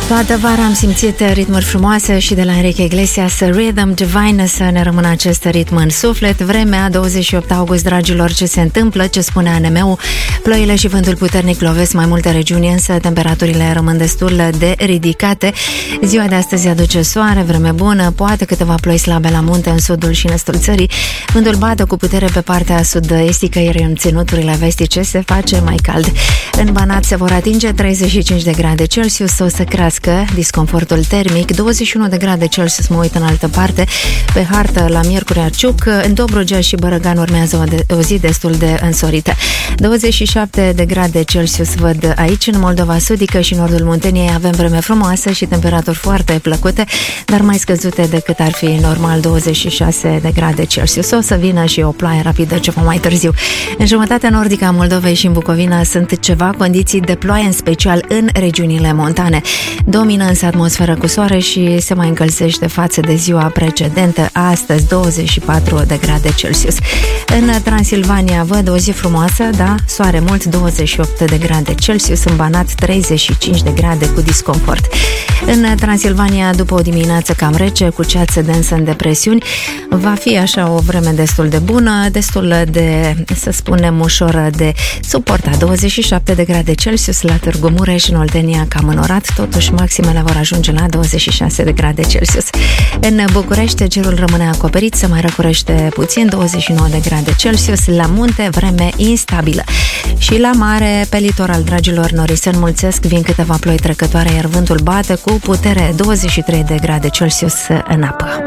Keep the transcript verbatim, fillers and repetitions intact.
Toată vara am simțit ritmuri frumoase și de la Enrique Iglesias, Rhythm Divine, să ne rămână acest ritm în suflet. Vremea, douăzeci și opt august, dragilor, ce se întâmplă, ce spune A N M-ul? Ploile și vântul puternic lovesc mai multe regiuni, însă temperaturile rămân destul de ridicate. Ziua de astăzi aduce soare, vreme bună, poate câteva ploi slabe la munte în sudul și în estul țării. Vântul bate cu putere pe partea sud-estică, iar în ținuturile vestice se face mai cald. În Banat se vor atinge treizeci și cinci de grade Celsius, o să crească disconfortul termic, douăzeci și unu de grade Celsius, mă uit în altă parte, pe hartă la Miercurea Ciuc. În Dobrogea și Bărăgan urmează o, de, o zi destul de însorită. douăzeci și șapte de grade Celsius văd aici. În Moldova Sudică și nordul Munteniei avem vreme frumoasă și temperaturi foarte plăcute, dar mai scăzute decât ar fi normal, douăzeci și șase de grade Celsius. O să vină și o ploaie rapidă ceva mai târziu. În jumătatea nordică a Moldovei și în Bucovina sunt ceva condiții de ploaie, în special în regiunile montane. Domină însă atmosferă cu soare și se mai încălzește față de ziua precedentă, astăzi douăzeci și patru de grade Celsius. În Transilvania văd o zi frumoasă, da, soare mult, douăzeci și opt de grade Celsius, în Banat treizeci și cinci de grade cu disconfort. În Transilvania, după o dimineață cam rece, cu ceață densă în depresiuni, va fi așa o vreme destul de bună, destul de, să spunem, ușor de suportat. douăzeci și șapte de grade Celsius la Târgu Mureș, în Oltenia cam înorat, totuși maximele vor ajunge la douăzeci și șase de grade Celsius. În București, cerul rămâne acoperit, se mai răcurește puțin, douăzeci și nouă de grade Celsius, la munte vreme instabilă. Și la mare, pe litoral, dragilor, norii se înmulțesc, vin câteva ploi trecătoare, iar vântul bate cu putere, douăzeci și trei de grade Celsius în apă.